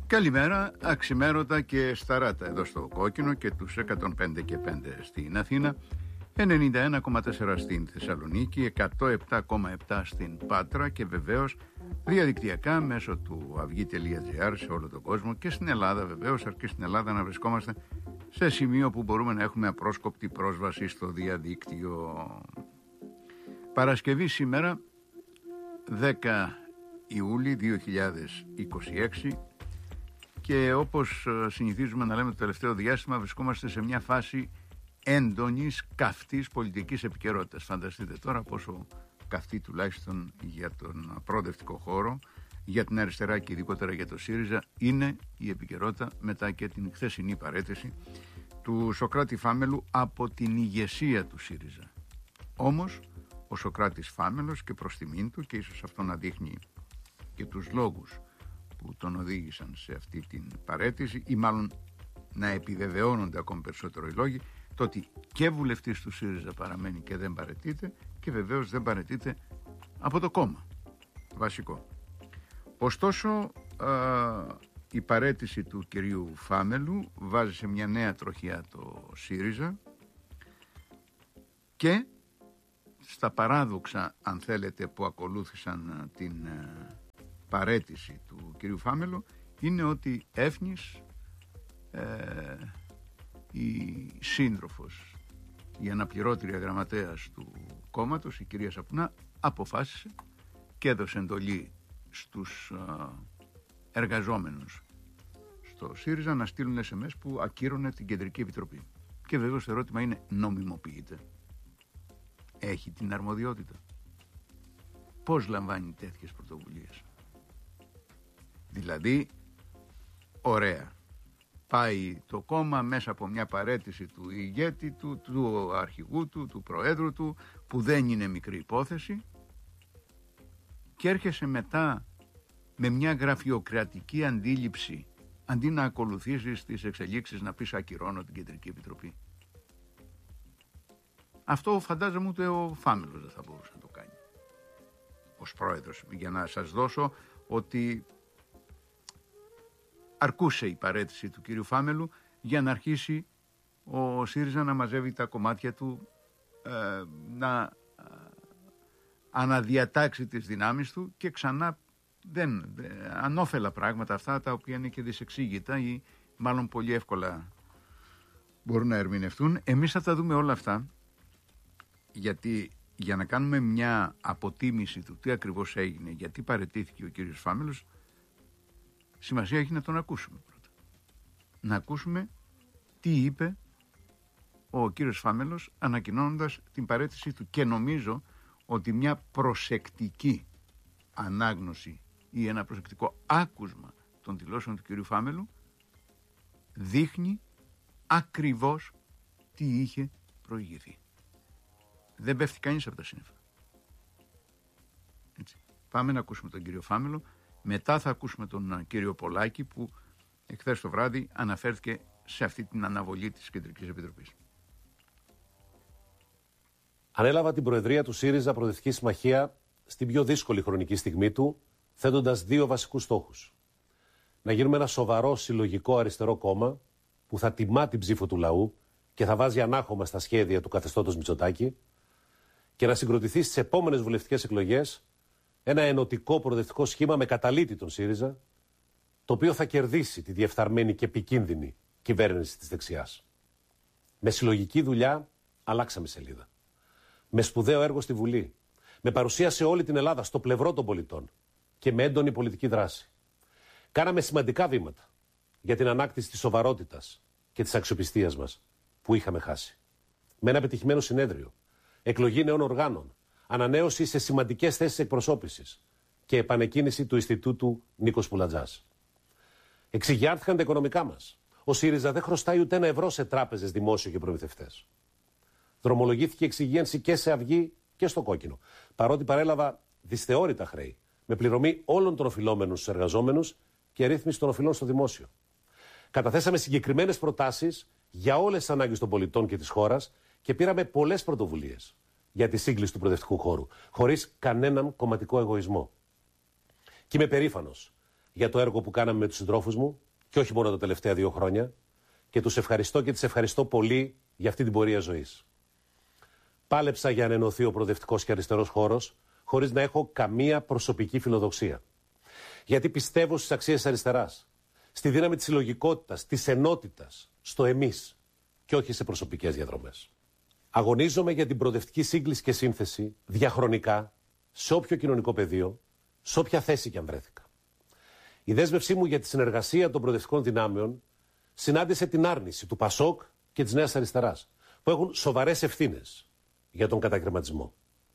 Καλημέρα, αξιμέρωτα και σταράτα εδώ στο Κόκκινο και τους 105 και 5 στην Αθήνα, 91,4 στην Θεσσαλονίκη, 107,7 στην Πάτρα και βεβαίως διαδικτυακά μέσω του avygi.gr σε όλο τον κόσμο και στην Ελλάδα, βεβαίως, αρκεί στην Ελλάδα να βρισκόμαστε σε σημείο που μπορούμε να έχουμε απρόσκοπτη πρόσβαση στο διαδίκτυο. Παρασκευή σήμερα, 10 Ιούλη 2026, και όπως συνηθίζουμε να λέμε το τελευταίο διάστημα, βρισκόμαστε σε μια φάση έντονης καυτής πολιτικής επικαιρότητας. Φανταστείτε τώρα πόσο καυτή, τουλάχιστον για τον προοδευτικό χώρο, για την αριστερά και ειδικότερα για το ΣΥΡΙΖΑ, είναι η επικαιρότητα μετά και την χθεσινή παραίτηση του Σωκράτη Φάμελου από την ηγεσία του ΣΥΡΙΖΑ. Όμως ο Σωκράτης Φάμελος, και προς τιμήν του, και ίσως αυτό να δείχνει και τους λόγους που τον οδήγησαν σε αυτή την παραίτηση, ή μάλλον να επιβεβαιώνονται ακόμη περισσότερο οι λόγοι, το ότι και βουλευτής του ΣΥΡΙΖΑ παραμένει και δεν παραιτείται, και βεβαίως δεν παραιτείται από το κόμμα. Βασικό. Ωστόσο, η παραίτηση του κυρίου Φάμελου βάζει σε μια νέα τροχιά το ΣΥΡΙΖΑ και στα παράδοξα, αν θέλετε, που ακολούθησαν την παραίτηση του κυρίου Φάμελου, είναι ότι έφνης η σύντροφος, η αναπληρώτρια γραμματέας του κόμματος, η κυρία Σαπουνά, αποφάσισε και έδωσε εντολή στους εργαζόμενους στο ΣΥΡΙΖΑ να στείλουν SMS που ακύρωνε την Κεντρική Επιτροπή. Και βεβαίως το ερώτημα είναι, νομιμοποιείται? Έχει την αρμοδιότητα? Πώς λαμβάνει τέτοιες πρωτοβουλίες? Δηλαδή, ωραία, πάει το κόμμα μέσα από μια παραίτηση του ηγέτη του, του αρχηγού του, του προέδρου του, που δεν είναι μικρή υπόθεση, και έρχεσαι μετά με μια γραφειοκρατική αντίληψη, αντί να ακολουθήσεις τις εξελίξεις, να πεις ακυρώνω την Κεντρική Επιτροπή. Αυτό φαντάζομαι ούτε ο Φάμελος δεν θα μπορούσε να το κάνει ως πρόεδρος, για να σας δώσω ότι αρκούσε η παραίτηση του κύριου Φάμελου για να αρχίσει ο ΣΥΡΙΖΑ να μαζεύει τα κομμάτια του, να αναδιατάξει τις δυνάμεις του, και ξανά ανώφελα πράγματα, αυτά τα οποία είναι και δυσεξήγητα ή μάλλον πολύ εύκολα μπορούν να ερμηνευτούν. Εμείς θα τα δούμε όλα αυτά, γιατί για να κάνουμε μια αποτίμηση του τι ακριβώς έγινε, γιατί παραιτήθηκε ο κύριος Φάμελος, σημασία έχει να τον ακούσουμε πρώτα. Να ακούσουμε τι είπε ο κύριος Φάμελος ανακοινώνοντας την παραίτησή του, και νομίζω ότι μια προσεκτική ανάγνωση ή ένα προσεκτικό άκουσμα των δηλώσεων του κυρίου Φάμελου δείχνει ακριβώς τι είχε προηγηθεί. Δεν πέφτει κανείς από τα σύννεφα. Έτσι. Πάμε να ακούσουμε τον κύριο Φάμελο, μετά θα ακούσουμε τον κύριο Πολάκη, που εχθές το βράδυ αναφέρθηκε σε αυτή την αναβολή της Κεντρικής Επιτροπής. Ανέλαβα την προεδρία του ΣΥΡΙΖΑ Προοδευτική Συμμαχία στην πιο δύσκολη χρονική στιγμή του, θέτοντας δύο βασικούς στόχους. Να γίνουμε ένα σοβαρό συλλογικό αριστερό κόμμα που θα τιμά την ψήφο του λαού και θα βάζει ανάχωμα στα σχέδια του καθεστώτος Μητσοτάκη, και να συγκροτηθεί στις επόμενες βουλευτικές εκλογές ένα ενωτικό προοδευτικό σχήμα με καταλύτη τον ΣΥΡΙΖΑ, το οποίο θα κερδίσει τη διεφθαρμένη και επικίνδυνη κυβέρνηση της δεξιάς. Με συλλογική δουλειά αλλάξαμε σελίδα. Με σπουδαίο έργο στη Βουλή, με παρουσία σε όλη την Ελλάδα στο πλευρό των πολιτών και με έντονη πολιτική δράση. Κάναμε σημαντικά βήματα για την ανάκτηση της σοβαρότητας και της αξιοπιστίας μας που είχαμε χάσει. Με ένα πετυχημένο συνέδριο, εκλογή νέων οργάνων, ανανέωση σε σημαντικές θέσεις εκπροσώπησης και επανεκκίνηση του Ινστιτούτου Νίκος Πουλατζάς. Εξηγιάνθηκαν τα οικονομικά μας. Ο ΣΥΡΙΖΑ δεν χρωστάει ούτε €1 σε τράπεζες, δημόσιο και προμηθευτές. Δρομολογήθηκε εξυγίανση και σε Αυγή και στο Κόκκινο, παρότι παρέλαβα δυσθεώρητα χρέη, με πληρωμή όλων των οφειλόμενων στους εργαζόμενους και ρύθμιση των οφειλών στο δημόσιο. Καταθέσαμε συγκεκριμένες προτάσεις για όλες τις ανάγκες των πολιτών και της χώρας και πήραμε πολλές πρωτοβουλίες για τη σύγκληση του προοδευτικού χώρου, χωρίς κανέναν κομματικό εγωισμό. Και είμαι περήφανος για το έργο που κάναμε με τους συντρόφους μου και όχι μόνο τα τελευταία 2 χρόνια και τους ευχαριστώ και τις ευχαριστώ πολύ για αυτή την πορεία ζωής. Πάλεψα για να ενωθεί ο προοδευτικός και αριστερός χώρος χωρίς να έχω καμία προσωπική φιλοδοξία. Γιατί πιστεύω στις αξίες αριστεράς, στη δύναμη της συλλογικότητας, της ενότητας, στο εμείς και όχι σε προσωπικές διαδρομές. Αγωνίζομαι για την προοδευτική σύγκληση και σύνθεση διαχρονικά, σε όποιο κοινωνικό πεδίο, σε όποια θέση και αν βρέθηκα. Η δέσμευσή μου για τη συνεργασία των προοδευτικών δυνάμεων συνάντησε την άρνηση του ΠΑΣΟΚ και της Νέας Αριστεράς, που έχουν σοβαρές ευθύνες για τον κατακρεματισμό.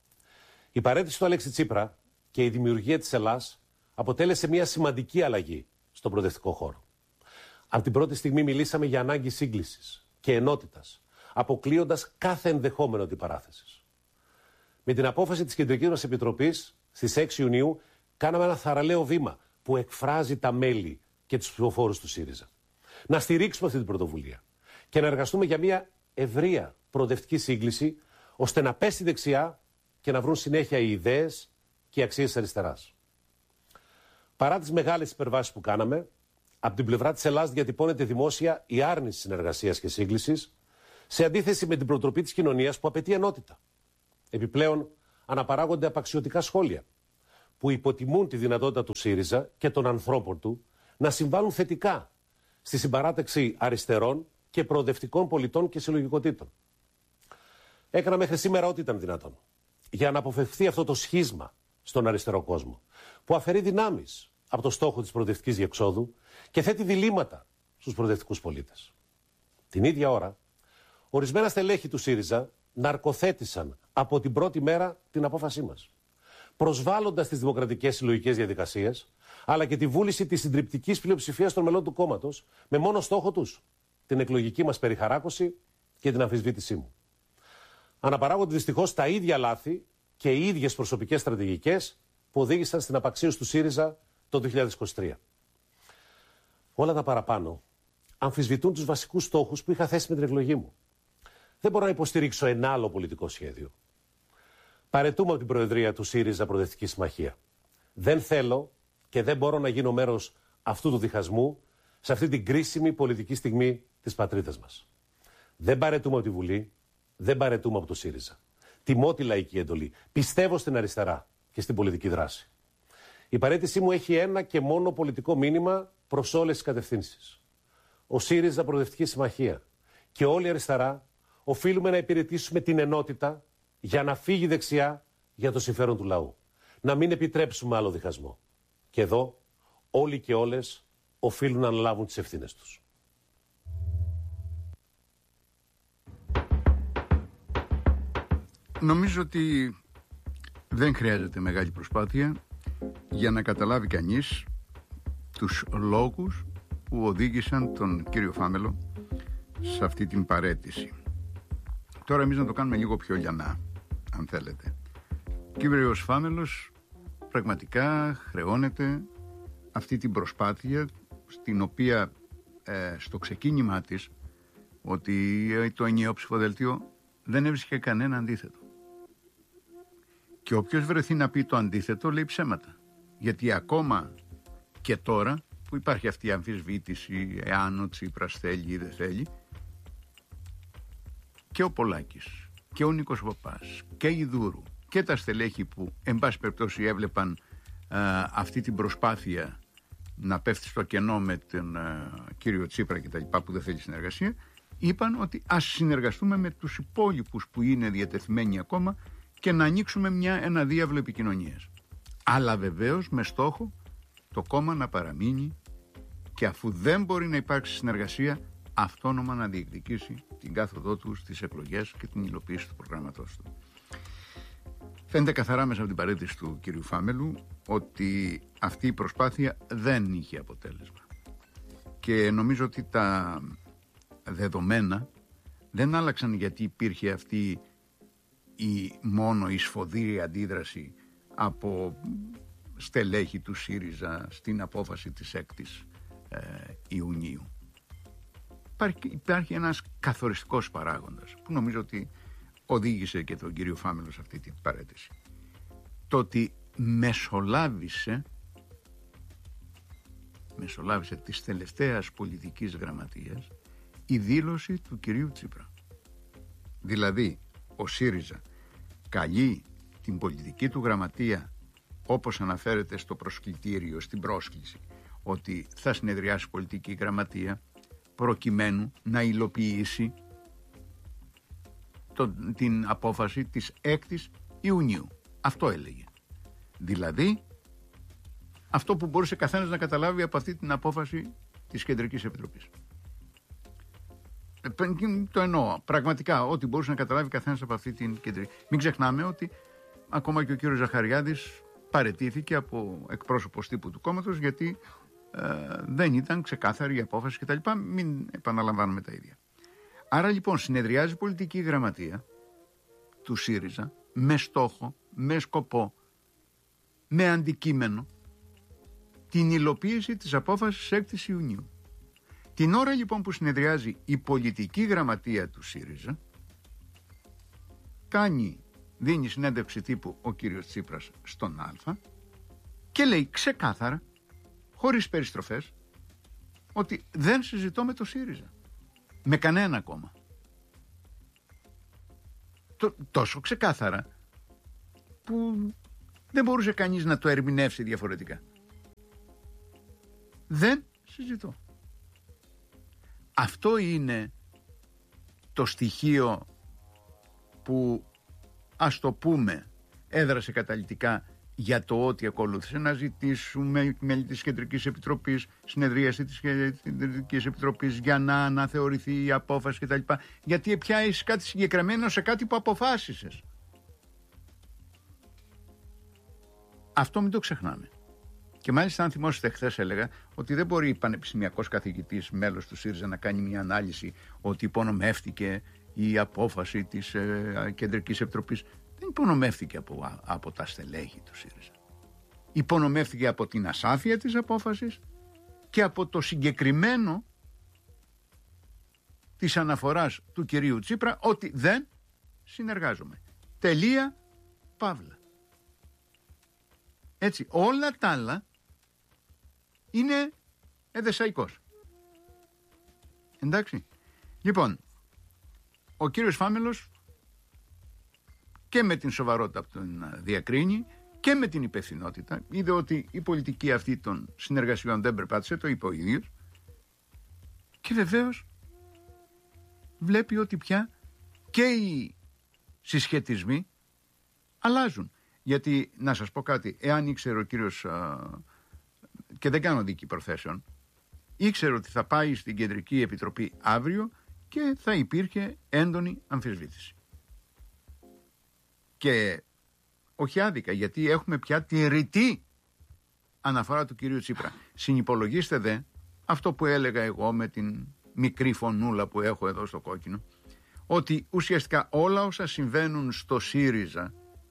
Η παραίτηση του Αλέξη Τσίπρα και η δημιουργία της Ελλάς αποτέλεσε μια σημαντική αλλαγή στον προοδευτικό χώρο. Από την πρώτη στιγμή μιλήσαμε για ανάγκη σύγκλησης και ενότητας, αποκλείοντας κάθε ενδεχόμενο αντιπαράθεσης. Με την απόφαση της Κεντρικής μας Επιτροπής στις 6 Ιουνίου κάναμε ένα θαραλέο βήμα που εκφράζει τα μέλη και τους ψηφοφόρους του ΣΥΡΙΖΑ. Να στηρίξουμε αυτή την πρωτοβουλία και να εργαστούμε για μια ευρεία προοδευτική σύγκληση, ώστε να πέσει δεξιά και να βρουν συνέχεια οι ιδέες και οι αξίες της αριστεράς. Παρά τις μεγάλες υπερβάσεις που κάναμε, από την πλευρά της Ελλάδας διατυπώνεται δημόσια η άρνηση συνεργασίας και σύγκλησης, σε αντίθεση με την προτροπή της κοινωνίας που απαιτεί ενότητα. Επιπλέον, αναπαράγονται απαξιωτικά σχόλια που υποτιμούν τη δυνατότητα του ΣΥΡΙΖΑ και των ανθρώπων του να συμβάλλουν θετικά στη συμπαράταξη αριστερών και προοδευτικών πολιτών και συλλογικοτήτων. Έκανα μέχρι σήμερα ό,τι ήταν δυνατόν για να αποφευχθεί αυτό το σχίσμα στον αριστερό κόσμο, που αφαιρεί δυνάμεις από το στόχο της προοδευτικής διεξόδου και θέτει διλήμματα στους προοδευτικούς πολίτες. Την ίδια ώρα, ορισμένα στελέχη του ΣΥΡΙΖΑ ναρκοθέτησαν από την πρώτη μέρα την απόφασή μας, προσβάλλοντας τις δημοκρατικές συλλογικές διαδικασίες, αλλά και τη βούληση της συντριπτικής πλειοψηφίας των μελών του κόμματος, με μόνο στόχο τους την εκλογική μας περιχαράκωση και την αμφισβήτησή μου. Αναπαράγονται δυστυχώς τα ίδια λάθη και οι ίδιες προσωπικές στρατηγικές που οδήγησαν στην απαξίωση του ΣΥΡΙΖΑ το 2023. Όλα τα παραπάνω αμφισβητούν τους βασικούς στόχους που είχα θέσει με την εκλογή μου. Δεν μπορώ να υποστηρίξω ένα άλλο πολιτικό σχέδιο. Παραιτούμε από την Προεδρία του ΣΥΡΙΖΑ Προοδευτική Συμμαχία. Δεν θέλω και δεν μπορώ να γίνω μέρος αυτού του διχασμού σε αυτή την κρίσιμη πολιτική στιγμή της πατρίδας μας. Δεν παραιτούμε από τη Βουλή, δεν παραιτούμε από το ΣΥΡΙΖΑ. Τιμώ τη λαϊκή εντολή. Πιστεύω στην αριστερά και στην πολιτική δράση. Η παραίτησή μου έχει ένα και μόνο πολιτικό μήνυμα προς όλες τις κατευθύνσεις. Ο ΣΥΡΙΖΑ Προοδευτική Συμμαχία και όλη η αριστερά οφείλουμε να υπηρετήσουμε την ενότητα για να φύγει δεξιά για το συμφέρον του λαού. Να μην επιτρέψουμε άλλο διχασμό. Και εδώ όλοι και όλες οφείλουν να αναλάβουν τις ευθύνες τους. Νομίζω ότι δεν χρειάζεται μεγάλη προσπάθεια για να καταλάβει κανείς τους λόγους που οδήγησαν τον κύριο Φάμελο σε αυτή την παραίτηση. Τώρα εμείς να το κάνουμε λίγο πιο λιανά, αν θέλετε. Ο κύριος Φάμελος πραγματικά χρεώνεται αυτή την προσπάθεια, στην οποία στο ξεκίνημά της, ότι το ενιαίο ψηφοδέλτιο δεν έβρισκε κανένα αντίθετο. Και όποιος βρεθεί να πει το αντίθετο λέει ψέματα. Γιατί ακόμα και τώρα που υπάρχει αυτή η αμφισβήτηση εάν ο Τσίπρας θέλει ή δεν θέλει, και ο Πολάκης και ο Νίκος Παπάς και η Δούρου και τα στελέχη που εν πάση περιπτώσει έβλεπαν αυτή την προσπάθεια να πέφτει στο κενό με τον κύριο Τσίπρα και τα λοιπά, που δεν θέλει συνεργασία, είπαν ότι ας συνεργαστούμε με τους υπόλοιπους που είναι διατεθειμένοι ακόμα και να ανοίξουμε ένα διάβλο επικοινωνίας. Αλλά βεβαίως με στόχο το κόμμα να παραμείνει και, αφού δεν μπορεί να υπάρξει συνεργασία, αυτόνομα να διεκδικήσει την κάθοδό του στις εκλογές και την υλοποίηση του προγράμματός του. Φαίνεται καθαρά μέσα από την παραίτηση του κυρίου Φάμελου ότι αυτή η προσπάθεια δεν είχε αποτέλεσμα. Και νομίζω ότι τα δεδομένα δεν άλλαξαν γιατί υπήρχε αυτή μόνο η σφοδρή αντίδραση από στελέχη του ΣΥΡΙΖΑ στην απόφαση της 6ης Ιουνίου. Υπάρχει ένας καθοριστικός παράγοντας που νομίζω ότι οδήγησε και τον κύριο Φάμελο σε αυτή την παραίτηση. Το ότι μεσολάβησε μεσολάβησε της τελευταίας πολιτικής γραμματείας η δήλωση του κυρίου Τσίπρα. Δηλαδή ο ΣΥΡΙΖΑ καλεί την πολιτική του γραμματεία, όπως αναφέρεται στο προσκλητήριο, στην πρόσκληση, ότι θα συνεδριάσει πολιτική γραμματεία προκειμένου να υλοποιήσει την απόφαση της 6ης Ιουνίου. Αυτό έλεγε. Δηλαδή αυτό που μπορούσε καθένας να καταλάβει από αυτή την απόφαση της Κεντρικής Επιτροπής. Το εννοώ πραγματικά, ό,τι μπορούσε να καταλάβει καθένας από αυτή την κεντρική. Μην ξεχνάμε ότι ακόμα και ο κύριος Ζαχαριάδης παραιτήθηκε από εκπρόσωπος τύπου του κόμματος, γιατί δεν ήταν ξεκάθαρη η απόφαση κτλ. Μην επαναλαμβάνουμε τα ίδια. Άρα λοιπόν συνεδριάζει η πολιτική γραμματεία του ΣΥΡΙΖΑ με στόχο, με σκοπό, με αντικείμενο την υλοποίηση της απόφασης 6ης Ιουνίου. Την ώρα λοιπόν που συνεδριάζει η πολιτική γραμματεία του ΣΥΡΙΖΑ, δίνει συνέντευξη τύπου ο κύριος Τσίπρας στον Α και λέει ξεκάθαρα, χωρίς περιστροφές, ότι δεν συζητώ με το ΣΥΡΙΖΑ, με κανένα κόμμα. Τόσο ξεκάθαρα που δεν μπορούσε κανείς να το ερμηνεύσει διαφορετικά. Δεν συζητώ. Αυτό είναι το στοιχείο που, ας το πούμε, έδρασε καταλυτικά για το ότι ακολούθησε να ζητήσουμε μέλη της Κεντρικής Επιτροπής, συνεδρίαση της Κεντρικής Επιτροπής για να αναθεωρηθεί η απόφαση κτλ. Γιατί πια έχεις κάτι συγκεκριμένο σε κάτι που αποφάσισες. Αυτό μην το ξεχνάμε. Και μάλιστα, αν θυμόσαστε, χθες έλεγα ότι δεν μπορεί πανεπιστημιακός καθηγητής, μέλος του ΣΥΡΙΖΑ, να κάνει μια ανάλυση ότι υπονομεύτηκε η απόφαση της Κεντρικής Επιτροπής. Δεν υπονομεύτηκε από τα στελέχη του ΣΥΡΙΖΑ. Υπονομεύτηκε από την ασάφεια της απόφασης και από το συγκεκριμένο της αναφοράς του κυρίου Τσίπρα ότι δεν συνεργάζομαι. Τελεία, παύλα. Έτσι, όλα τα άλλα είναι εδεσαϊκός. Εντάξει. Λοιπόν, ο κύριος Φάμελος και με την σοβαρότητα που τον διακρίνει και με την υπευθυνότητα είδε ότι η πολιτική αυτή των συνεργασιών δεν περπάτησε, το είπε ο ίδιος, και βεβαίως βλέπει ότι πια και οι συσχετισμοί αλλάζουν. Γιατί, να σας πω κάτι, εάν ήξερε ο κύριος, και δεν κάνω δίκη προθέσεων, ήξερε ότι θα πάει στην Κεντρική Επιτροπή αύριο και θα υπήρχε έντονη αμφισβήτηση. Και όχι άδικα, γιατί έχουμε πια τη ρητή αναφορά του κυρίου Τσίπρα. Συνυπολογίστε δε αυτό που έλεγα εγώ με την μικρή φωνούλα που έχω εδώ στο κόκκινο, ότι ουσιαστικά όλα όσα συμβαίνουν στο ΣΥΡΙΖΑ,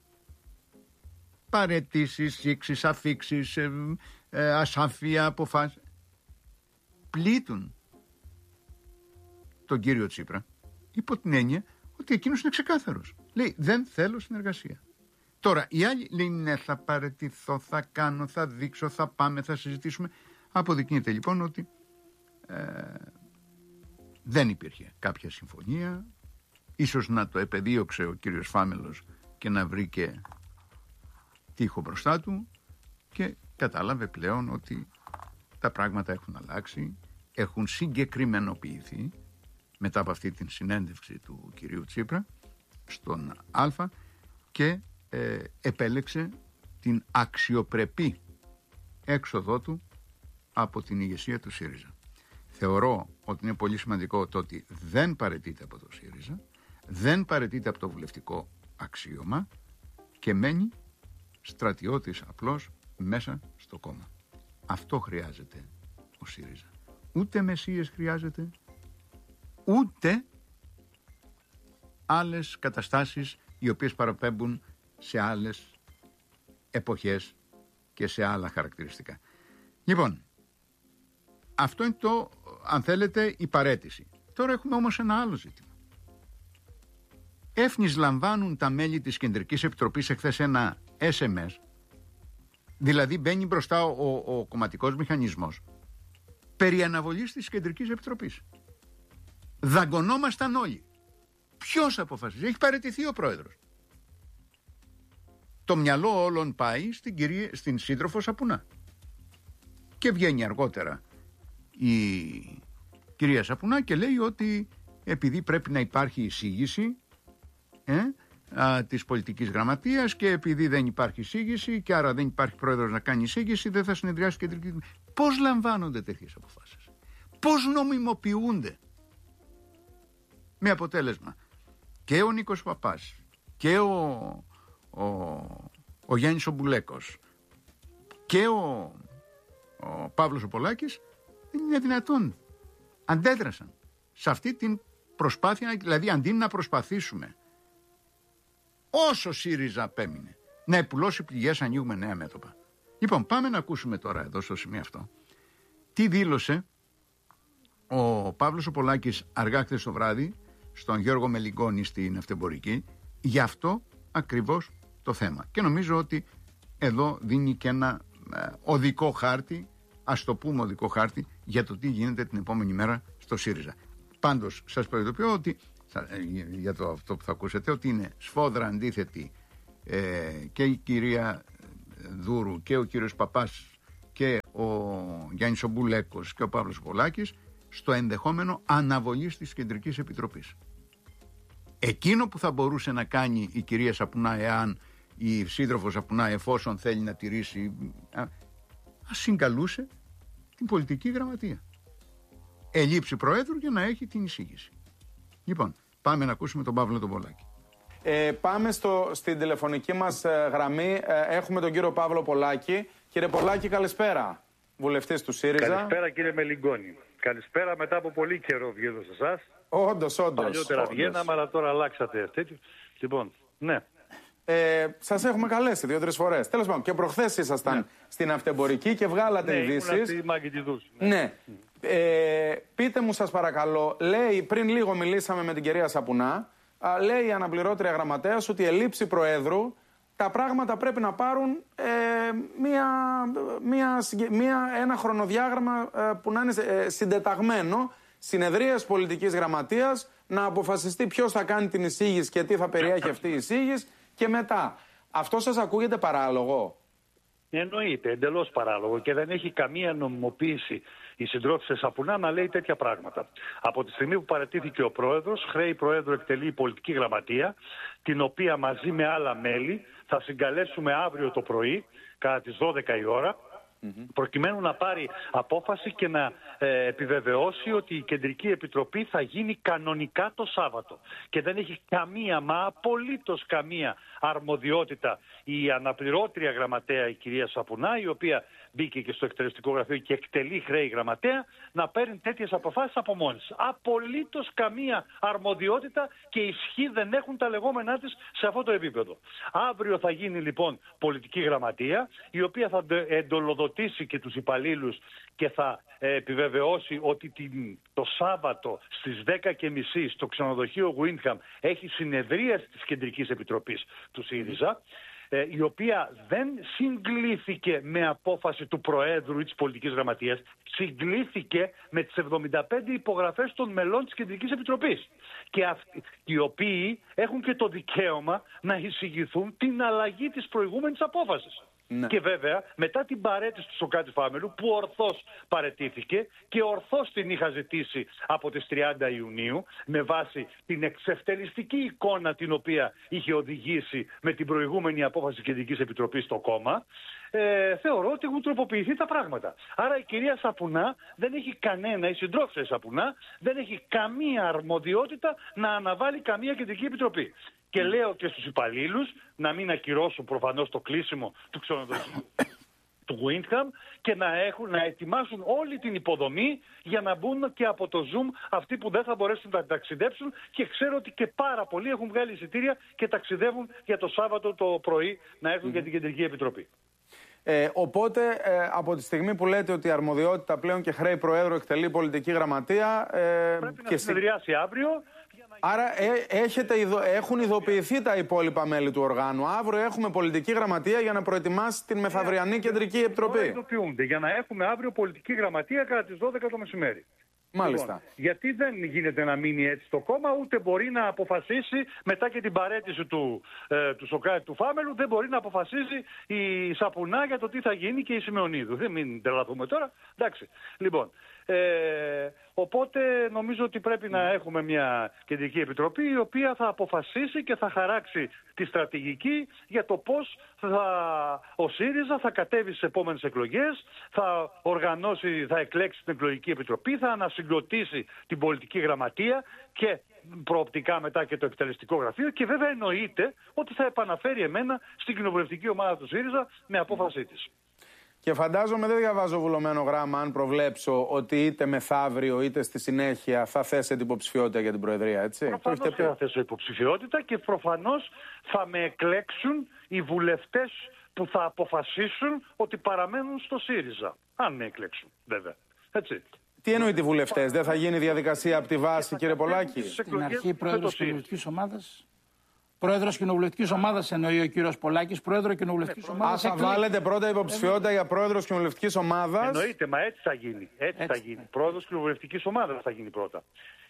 παραιτήσεις, σύξεις, αφίξεις, ασάφεια, αποφάσεις, πλήττουν τον κύριο Τσίπρα υπό την έννοια ότι εκείνος είναι ξεκάθαρος. Λέει δεν θέλω συνεργασία. Τώρα οι άλλοι λέει ναι, θα παραιτηθώ, θα κάνω, θα δείξω, θα πάμε, θα συζητήσουμε. Αποδεικνύεται λοιπόν ότι δεν υπήρχε κάποια συμφωνία. Ίσως να το επεδίωξε ο κύριος Φάμελος και να βρήκε τείχο μπροστά του και κατάλαβε πλέον ότι τα πράγματα έχουν αλλάξει, έχουν συγκεκριμενοποιηθεί μετά από αυτή την συνέντευξη του κυρίου Τσίπρα στον Α και επέλεξε την αξιοπρεπή έξοδό του από την ηγεσία του ΣΥΡΙΖΑ. Θεωρώ ότι είναι πολύ σημαντικό το ότι δεν παραιτείται από το ΣΥΡΙΖΑ, δεν παραιτείται από το βουλευτικό αξίωμα και μένει στρατιώτης απλώς μέσα στο κόμμα. Αυτό χρειάζεται ο ΣΥΡΙΖΑ. Ούτε μεσίες χρειάζεται, ούτε άλλες καταστάσεις οι οποίες παραπέμπουν σε άλλες εποχές και σε άλλα χαρακτηριστικά. Λοιπόν, αυτό είναι το, αν θέλετε, η παραίτηση. Τώρα έχουμε όμως ένα άλλο ζήτημα. Έφνης λαμβάνουν τα μέλη της Κεντρικής Επιτροπής εχθές ένα SMS, δηλαδή μπαίνει μπροστά ο κομματικός μηχανισμός περί αναβολής της Κεντρικής Επιτροπής. Δαγκωνόμασταν όλοι. Ποιος αποφασίζει? Έχει παραιτηθεί ο πρόεδρος. Το μυαλό όλων πάει στην σύντροφο Σαπουνά. Και βγαίνει αργότερα η κυρία Σαπουνά και λέει ότι επειδή πρέπει να υπάρχει εισήγηση της πολιτικής γραμματείας και επειδή δεν υπάρχει εισήγηση και άρα δεν υπάρχει πρόεδρος να κάνει εισήγηση, δεν θα συνεδριάσει η Κεντρική. Πώς λαμβάνονται τέτοιες αποφάσεις? Πώς νομιμοποιούνται? Με αποτέλεσμα και ο Νίκος Παπάς και ο Γιάννης ο Μπουλέκος και ο Παύλος ο Πολάκης, δεν είναι δυνατόν. Αντέδρασαν σε αυτή την προσπάθεια, δηλαδή αντί να προσπαθήσουμε όσο ΣΥΡΙΖΑ απέμεινε να επουλώσει πληγές, ανοίγουμε νέα μέτωπα. Λοιπόν, πάμε να ακούσουμε τώρα εδώ στο σημείο αυτό τι δήλωσε ο Παύλος ο Πολάκης αργά χθες το βράδυ στον Γιώργο Μελιγκόνη στην Ναυτεμπορική για αυτό ακριβώς το θέμα. Και νομίζω ότι εδώ δίνει και ένα οδικό χάρτη, ας το πούμε οδικό χάρτη, για το τι γίνεται την επόμενη μέρα στο ΣΥΡΙΖΑ. Πάντως σας προειδοποιώ ότι για αυτό που θα ακούσετε, ότι είναι σφόδρα αντίθετη και η κυρία Δούρου και ο κύριος Παπάς και ο Γιάννης ο Μπουλέκος και ο Παύλος Πολάκης στο ενδεχόμενο αναβολής της Κεντρικής Επιτροπής. Εκείνο που θα μπορούσε να κάνει η κυρία Σαπουνά, εάν η σύντροφος Σαπουνά, εφόσον θέλει να τηρήσει, ας συγκαλούσε την πολιτική γραμματεία. Ελήψη Προέδρου για να έχει την εισήγηση. Λοιπόν, πάμε να ακούσουμε τον Παύλο τον Πολάκη. Πάμε στην τηλεφωνική μας γραμμή. Έχουμε τον κύριο Παύλο Πολάκη. Κύριε Πολάκη, καλησπέρα. Βουλευτής του ΣΥΡΙΖΑ. Καλησπέρα κύριε Μελιγκόνη. Καλησπέρα, μετά από πολύ καιρό βγαίνω σε εσάς. Όντως. Παλιότερα βγαίναμε, αλλά τώρα αλλάξατε. Λοιπόν, ναι. Σας έχουμε καλέσει 2-3 φορές. Τέλος πάντων, και προχθές ήσασταν στην Ναυτεμπορική και βγάλατε ειδήσεις. Ναι. Πείτε μου σας παρακαλώ, λέει, πριν λίγο μιλήσαμε με την κυρία Σαπουνά, λέει η αναπληρώτρια γραμματέας ότι ελήψη Προέδρου τα πράγματα πρέπει να πάρουν ένα χρονοδιάγραμμα που να είναι συντεταγμένο, συνεδρίας πολιτικής γραμματείας, να αποφασιστεί ποιος θα κάνει την εισήγηση και τι θα περιέχει αυτή η εισήγηση και μετά. Αυτό σας ακούγεται παράλογο? Εννοείται, εντελώς παράλογο και δεν έχει καμία νομιμοποίηση η συντρόφισσα Σαπουνά να λέει τέτοια πράγματα. Από τη στιγμή που παραιτήθηκε ο πρόεδρος, χρέη Προέδρου εκτελεί η πολιτική γραμματεία, την οποία μαζί με άλλα μέλη θα συγκαλέσουμε αύριο το πρωί, κατά τις 12 η ώρα, προκειμένου να πάρει απόφαση και να επιβεβαιώσει ότι η Κεντρική Επιτροπή θα γίνει κανονικά το Σάββατο. Και δεν έχει καμία, μα απολύτως καμία αρμοδιότητα η αναπληρώτρια γραμματέα, η κυρία Σαπουνά, η οποία μπήκε και στο εκτελεστικό γραφείο και εκτελεί χρέη γραμματέα, να παίρνει τέτοιες αποφάσεις από μόνη της. Απολύτως καμία αρμοδιότητα και ισχύ δεν έχουν τα λεγόμενά της σε αυτό το επίπεδο. Αύριο θα γίνει λοιπόν πολιτική γραμματεία, η οποία θα εντολοδοτήσει και τους υπαλλήλους και θα επιβεβαιώσει ότι το Σάββατο στις 10:30 στο ξενοδοχείο Windham έχει συνεδρίαση της Κεντρικής Επιτροπής του ΣΥΡΙΖΑ, η οποία δεν συγκλήθηκε με απόφαση του Προέδρου ή της Πολιτικής Γραμματείας, συγκλήθηκε με τις 75 υπογραφές των μελών της Κεντρικής Επιτροπής. Και αυτοί, οι οποίοι έχουν και το δικαίωμα να εισηγηθούν την αλλαγή της προηγούμενης απόφασης. Ναι. Και βέβαια μετά την παραίτηση του Σωκράτη Φάμελου, που ορθώς παραιτήθηκε και ορθώς την είχα ζητήσει από τις 30 Ιουνίου με βάση την εξευτελιστική εικόνα την οποία είχε οδηγήσει με την προηγούμενη απόφαση της Κεντρικής Επιτροπής στο κόμμα, θεωρώ ότι έχουν τροποποιηθεί τα πράγματα. Άρα η κυρία Σαπουνά δεν έχει η συντρόφισσα Σαπουνά δεν έχει καμία αρμοδιότητα να αναβάλει καμία Κεντρική Επιτροπή. Και λέω και στους υπαλλήλους να μην ακυρώσουν προφανώς το κλείσιμο του ξενοδοχείου του Windham και να ετοιμάσουν όλη την υποδομή για να μπουν και από το Zoom αυτοί που δεν θα μπορέσουν να ταξιδέψουν, και ξέρω ότι και πάρα πολλοί έχουν βγάλει εισιτήρια και ταξιδεύουν για το Σάββατο το πρωί να έρθουν για την Κεντρική Επιτροπή. Οπότε, από τη στιγμή που λέτε ότι η αρμοδιότητα πλέον και χρέη Προέδρου εκτελεί πολιτική γραμματεία... πρέπει να συνεδριάσει αύριο για να Άρα έχουν ειδοποιηθεί τα υπόλοιπα μέλη του οργάνου. Αύριο έχουμε πολιτική γραμματεία για να προετοιμάσει την μεθαυριανή κεντρική επιτροπή. Ειδοποιούνται για να έχουμε αύριο πολιτική γραμματεία κατά τις 12 το μεσημέρι. Μάλιστα. Λοιπόν, γιατί δεν γίνεται να μείνει έτσι το κόμμα, ούτε μπορεί να αποφασίσει μετά και την παραίτηση του Σωκράτη του Φάμελου, δεν μπορεί να αποφασίσει η Σαπουνά για το τι θα γίνει και η Σιμεωνίδου. Δεν μην τρελαθούμε τώρα. Εντάξει. Λοιπόν, οπότε νομίζω ότι πρέπει να έχουμε μια κεντρική επιτροπή η οποία θα αποφασίσει και θα χαράξει τη στρατηγική για το πώς ο ΣΥΡΙΖΑ θα κατέβει στις επόμενες εκλογές, θα οργανώσει, θα εκλέξει την εκλογική επιτροπή, θα ανασυγκροτήσει την πολιτική γραμματεία και προοπτικά μετά και το εκτελεστικό γραφείο και βέβαια εννοείται ότι θα επαναφέρει εμένα στην κοινοβουλευτική ομάδα του ΣΥΡΙΖΑ με απόφασή της. Και φαντάζομαι δεν διαβάζω βουλωμένο γράμμα αν προβλέψω ότι είτε μεθαύριο είτε στη συνέχεια θα θέσετε υποψηφιότητα για την Προεδρία, έτσι. Προφανώς θα θέσω υποψηφιότητα και προφανώς θα με εκλέξουν οι βουλευτές που θα αποφασίσουν ότι παραμένουν στο ΣΥΡΙΖΑ. Αν με εκλέξουν, βέβαια. Έτσι. Τι εννοείται οι βουλευτές, δεν θα γίνει διαδικασία από τη βάση, κύριε Πολάκη? Στην αρχή πρόεδρος κοινοβουλευτικής ομάδας. Πρόεδρος κοινοβουλευτικής ομάδας εννοεί ο κύριος Πολάκης. Πρόεδρο κοινοβουλευτικής ομάδας. Θα βάλετε πρώτα υποψηφιότητα για πρόεδρος κοινοβουλευτικής ομάδας. Εννοείται, μα έτσι θα γίνει. Έτσι θα γίνει. Πρόεδρος κοινοβουλευτικής ομάδας θα γίνει πρώτα.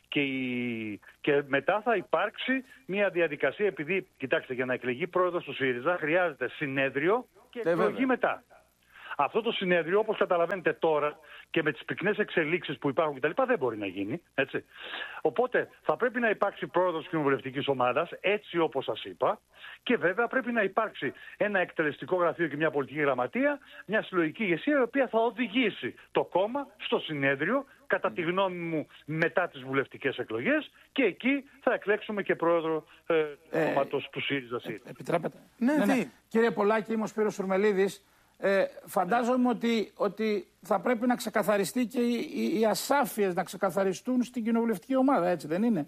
Και μετά θα υπάρξει μια διαδικασία, επειδή, κοιτάξτε, για να εκλεγεί πρόεδρος του ΣΥΡΙΖΑ χρειάζεται συνέδριο και εκλογή μετά. Αυτό το συνέδριο, όπως καταλαβαίνετε τώρα και με τις πυκνές εξελίξεις που υπάρχουν κτλ., δεν μπορεί να γίνει. Έτσι. Οπότε θα πρέπει να υπάρξει πρόεδρος κοινοβουλευτικής ομάδας, έτσι όπως σας είπα, και βέβαια πρέπει να υπάρξει ένα εκτελεστικό γραφείο και μια πολιτική γραμματεία, μια συλλογική ηγεσία, η οποία θα οδηγήσει το κόμμα στο συνέδριο, κατά τη γνώμη μου, μετά τις βουλευτικές εκλογές, και εκεί θα εκλέξουμε και πρόεδρο του κόμματος του ΣΥΡΙΖΑ. Επιτρέπετε? Ναι. Κύριε Πολάκη, είμαι ο Σπύρος Σουρμελίδης. Φαντάζομαι ότι θα πρέπει να ξεκαθαριστεί και οι ασάφειες να ξεκαθαριστούν στην κοινοβουλευτική ομάδα, έτσι δεν είναι?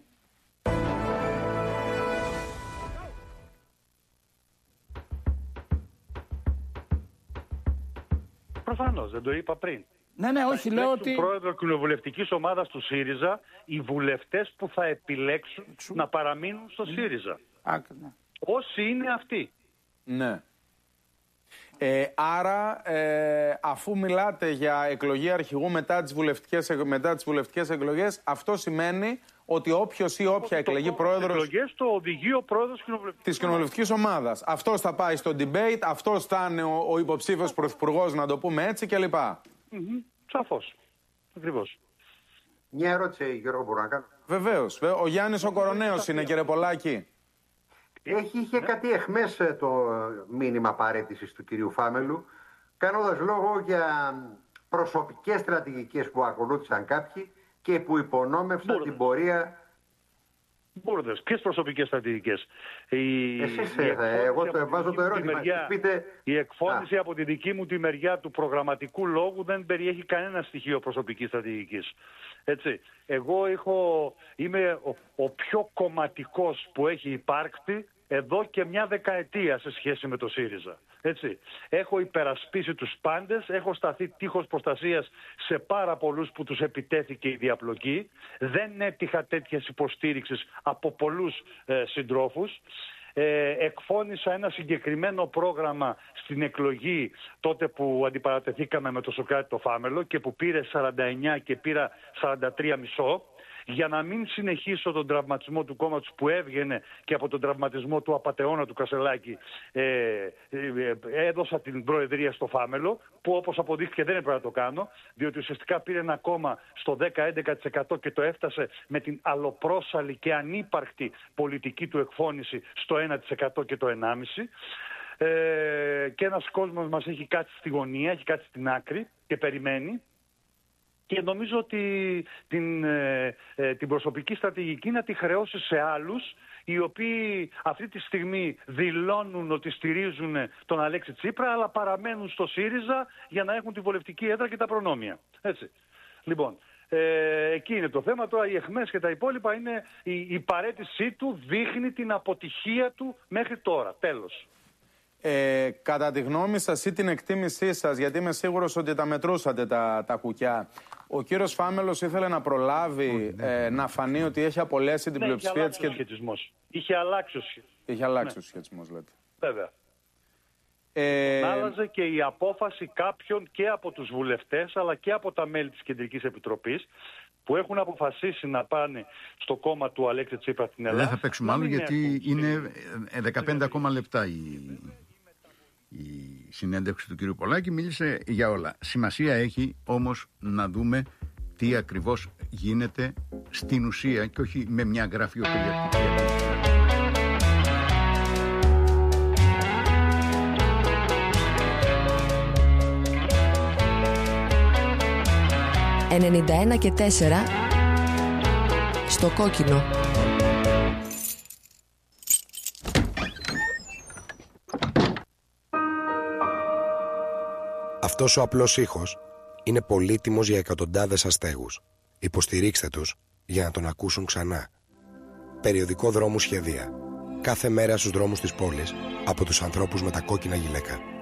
Προφανώς, δεν το είπα πριν. Ναι, όχι, λέω ότι... Πρόεδρο κοινοβουλευτικής ομάδας του ΣΥΡΙΖΑ, οι βουλευτές που θα επιλέξουν να παραμείνουν στο ΣΥΡΙΖΑ. Ναι. Όσοι είναι αυτοί. Ναι. Άρα, αφού μιλάτε για εκλογή αρχηγού μετά τις βουλευτικές εκλογές, αυτό σημαίνει ότι όποιος ή όποια εκλεγεί πρόεδρος... εκλογές το οδηγεί ο πρόεδρος της κοινοβουλευτικής ομάδας. Αυτός θα πάει στο debate, αυτός θα είναι ο υποψήφιος πρωθυπουργός, να το πούμε έτσι, κλπ. Σαφώς. Ακριβώς. Μια ερώτηση, Γιώργο, μπορώ να κάνω? Βεβαίως. Ο Γιάννης ο Κοροναίος είναι, κύριε Πολάκη. Είχε κάτι εχμές το μήνυμα παραίτησης του κυρίου Φάμελου, κάνοντας λόγο για προσωπικές στρατηγικές που ακολούθησαν κάποιοι και που υπονόμευσαν την πορεία. Μπούρδες. Ποιες προσωπικές στρατηγικές? Εσείς, εγώ το βάζω το ερώτημα. Η εκφώνηση από τη δική μου τη μεριά του προγραμματικού λόγου δεν περιέχει κανένα στοιχείο προσωπικής στρατηγικής. Έτσι. Εγώ είμαι ο πιο κομματικός που έχει υπάρξει εδώ και μια δεκαετία σε σχέση με το ΣΥΡΙΖΑ. Έτσι. Έχω υπερασπίσει τους πάντες, έχω σταθεί τείχος προστασίας σε πάρα πολλούς που τους επιτέθηκε η διαπλοκή. Δεν έτυχα τέτοιες υποστήριξης από πολλούς συντρόφους. Εκφώνησα ένα συγκεκριμένο πρόγραμμα στην εκλογή τότε που αντιπαρατεθήκαμε με το Σωκράτη το Φάμελο και που πήρε 49 και πήρα 43,5. Για να μην συνεχίσω τον τραυματισμό του κόμματος που έβγαινε και από τον τραυματισμό του απατεώνα του Κασελάκη, έδωσα την προεδρία στο Φάμελο, που όπως αποδείχθηκε δεν έπρεπε να το κάνω, διότι ουσιαστικά πήρε ένα κόμμα στο 10-11% και το έφτασε με την αλλοπρόσαλη και ανύπαρκτη πολιτική του εκφώνηση στο 1% και το 1,5%. Και ένας κόσμος μας έχει κάτσει στη γωνία, έχει κάτσει στην άκρη και περιμένει. Και νομίζω ότι την προσωπική στρατηγική να τη χρεώσει σε άλλους, οι οποίοι αυτή τη στιγμή δηλώνουν ότι στηρίζουν τον Αλέξη Τσίπρα, αλλά παραμένουν στο ΣΥΡΙΖΑ για να έχουν τη βολευτική έδρα και τα προνόμια. Έτσι. Λοιπόν, εκεί είναι το θέμα. Τώρα οι αιχμές και τα υπόλοιπα είναι η παραίτησή του, δείχνει την αποτυχία του μέχρι τώρα. Τέλος. Κατά τη γνώμη σας ή την εκτίμησή σας, γιατί είμαι σίγουρος ότι τα μετρούσατε τα κουκιά, Ο κύριος Φάμελος ήθελε να προλάβει να φανεί ότι έχει απολέσει την πλειοψηφία της σχετισμός. Είχε αλλάξει ο σχετισμός. Είχε αλλάξει ο σχετισμός, λέτε. Βέβαια. Άλλαζε και η απόφαση κάποιων και από τους βουλευτές αλλά και από τα μέλη της Κεντρικής Επιτροπής που έχουν αποφασίσει να πάνε στο κόμμα του Αλέξη Τσίπρα στην Ελλάδα. Δεν θα παίξουμε άλλο γιατί είναι 15 ακόμα λεπτά η συνέντευξη του κ. Πολάκη. Μίλησε για όλα. Σημασία έχει όμως να δούμε τι ακριβώς γίνεται στην ουσία και όχι με μια γραφειοκρατική. 91 και 4 στο κόκκινο. Αυτός ο απλός ήχος είναι πολύτιμος για εκατοντάδες αστέγους. Υποστηρίξτε τους για να τον ακούσουν ξανά. Περιοδικό Δρόμου Σχεδία. Κάθε μέρα στους δρόμους της πόλης από τους ανθρώπους με τα κόκκινα γυλαίκα.